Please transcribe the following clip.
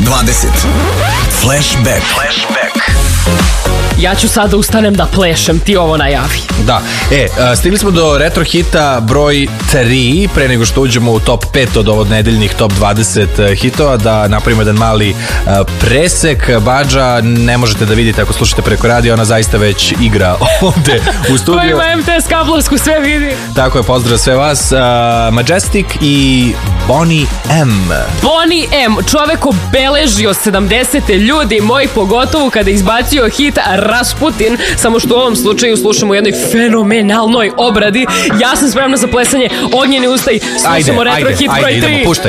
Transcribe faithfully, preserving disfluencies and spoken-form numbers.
dvadeset. Flashback. Flashback. Ja ću sada ustanem da plešem, ti ovo najavi. Da, e, stigli smo do retro hita broj tri, pre nego što uđemo u top pet od ovog nedeljnih top dvadeset hitova, da napravimo jedan mali presek. Badža ne možete da vidite ako slušate preko radija, ona zaista već igra ovde u studiju. Ko ima em te es kablovsku, sve vidi. Tako je, pozdrav sve vas. Majestic i Boney M. Boney M, čovek obeležio sedamdesete, ljudi moji, pogotovo kada izbacio hit Rasputin, samo što u ovom slučaju slušamo u jednoj fenomenalnoj obradi. Ja sam spremna za plesanje, ognjeni ustaj, slušamo retro hit broj tri. Ajde, idemo, puštaj.